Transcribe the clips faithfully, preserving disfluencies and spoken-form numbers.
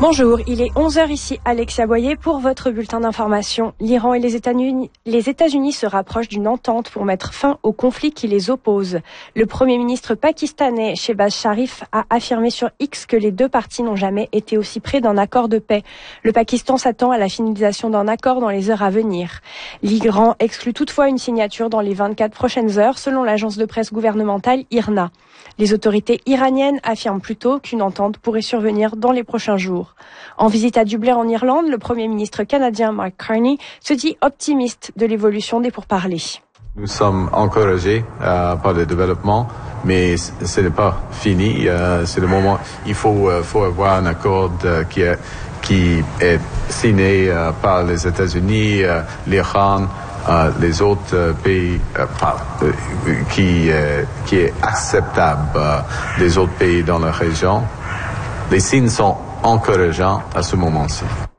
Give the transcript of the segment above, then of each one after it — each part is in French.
Bonjour, il est onze heures ici, Alexia Boyer pour votre bulletin d'information. L'Iran et les États-Unis, les États-Unis se rapprochent d'une entente pour mettre fin au conflit qui les oppose. Le Premier ministre pakistanais, Shehbaz Sharif, a affirmé sur X que les deux parties n'ont jamais été aussi près d'un accord de paix. Le Pakistan s'attend à la finalisation d'un accord dans les heures à venir. L'Iran exclut toutefois une signature dans les vingt-quatre prochaines heures, selon l'agence de presse gouvernementale I R N A. Les autorités iraniennes affirment plutôt qu'une entente pourrait survenir dans les prochains jours. En visite à Dublin en Irlande, le Premier ministre canadien Mark Carney se dit optimiste de l'évolution des pourparlers. Nous sommes encouragés euh, par le développement, mais ce n'est pas fini. Euh, c'est le moment. Il faut, euh, faut avoir un accord euh, qui, est, qui est signé euh, par les États-Unis, euh, l'Iran, euh, les autres euh, pays, euh, euh, qui, euh, qui est acceptable euh, des autres pays dans la région. Les signes sont encourageants à ce moment-ci.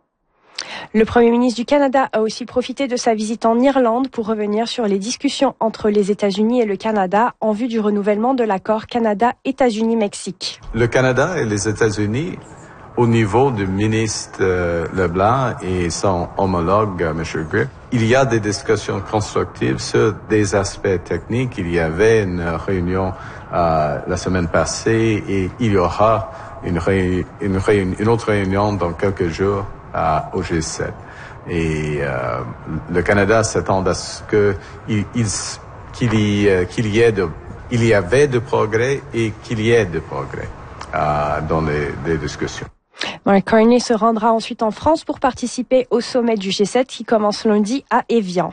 Le Premier ministre du Canada a aussi profité de sa visite en Irlande pour revenir sur les discussions entre les États-Unis et le Canada en vue du renouvellement de l'accord Canada-États-Unis-Mexique. Le Canada et les États-Unis, au niveau du ministre euh, Leblanc et son homologue, euh, M. Griff, il y a des discussions constructives sur des aspects techniques. Il y avait une réunion euh, la semaine passée et il y aura une, réunion, une, réunion, une autre réunion dans quelques jours euh, au G sept. Et euh, le Canada s'attend à ce que il, il, qu'il y, euh, qu'il y ait de, il y avait de progrès et qu'il y ait de progrès euh, dans les, les discussions. Mark Carney se rendra ensuite en France pour participer au sommet du G sept qui commence lundi à Évian.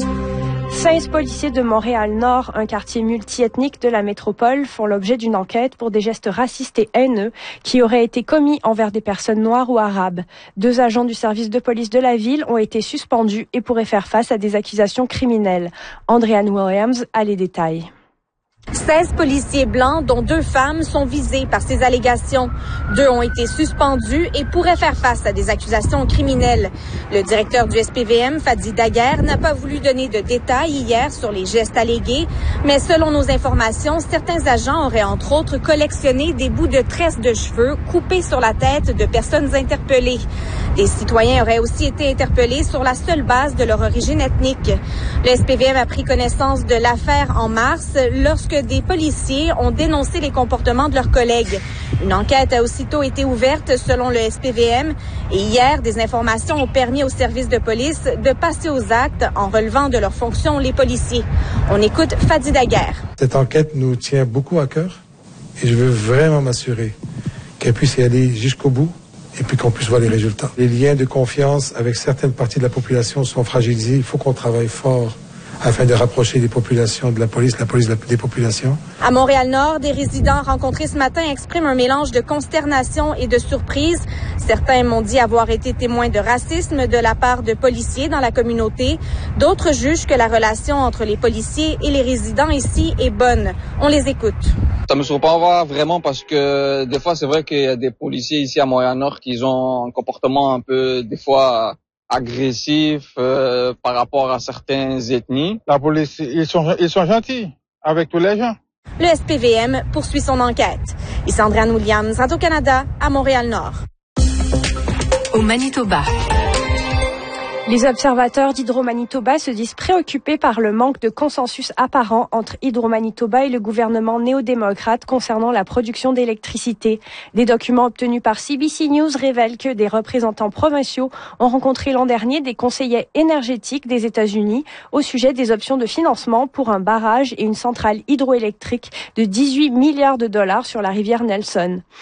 seize policiers de Montréal-Nord, un quartier multiethnique de la métropole, font l'objet d'une enquête pour des gestes racistes et haineux qui auraient été commis envers des personnes noires ou arabes. Deux agents du service de police de la ville ont été suspendus et pourraient faire face à des accusations criminelles. Andréane Williams a les détails. seize policiers blancs, dont deux femmes, sont visés par ces allégations. Deux ont été suspendus et pourraient faire face à des accusations criminelles. Le directeur du S P V M, Fadi Daguerre, n'a pas voulu donner de détails hier sur les gestes allégués, mais selon nos informations, certains agents auraient entre autres collectionné des bouts de tresses de cheveux coupés sur la tête de personnes interpellées. Des citoyens auraient aussi été interpellés sur la seule base de leur origine ethnique. Le S P V M a pris connaissance de l'affaire en mars lorsque des policiers ont dénoncé les comportements de leurs collègues. Une enquête a aussitôt été ouverte selon le S P V M et hier, des informations ont permis aux services de police de passer aux actes en relevant de leurs fonctions les policiers. On écoute Fadi Daguerre. Cette enquête nous tient beaucoup à cœur et je veux vraiment m'assurer qu'elle puisse y aller jusqu'au bout et puis qu'on puisse voir les résultats. Les liens de confiance avec certaines parties de la population sont fragilisés. Il faut qu'on travaille fort afin de rapprocher les populations de la police, la police des populations. À Montréal-Nord, des résidents rencontrés ce matin expriment un mélange de consternation et de surprise. Certains m'ont dit avoir été témoins de racisme de la part de policiers dans la communauté. D'autres jugent que la relation entre les policiers et les résidents ici est bonne. On les écoute. Ça me surprend pas vraiment parce que des fois, c'est vrai qu'il y a des policiers ici à Montréal-Nord qui ont un comportement un peu, des fois, agressif euh, par rapport à certaines ethnies. La police, ils sont, ils sont gentils avec tous les gens. Le S P V M poursuit son enquête. Ici Andréane Williams, Radio-Canada, à Montréal-Nord. Au Manitoba. Les observateurs d'Hydro-Manitoba se disent préoccupés par le manque de consensus apparent entre Hydro-Manitoba et le gouvernement néo-démocrate concernant la production d'électricité. Des documents obtenus par C B C News révèlent que des représentants provinciaux ont rencontré l'an dernier des conseillers énergétiques des États-Unis au sujet des options de financement pour un barrage et une centrale hydroélectrique de dix-huit milliards de dollars sur la rivière Nelson.